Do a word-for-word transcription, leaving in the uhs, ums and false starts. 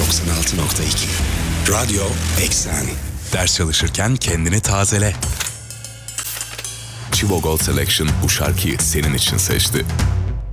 doksan altı nokta iki Radyo Eksen. Ders çalışırken kendini tazele. Chivo Gold Selection bu şarkıyı senin için seçti.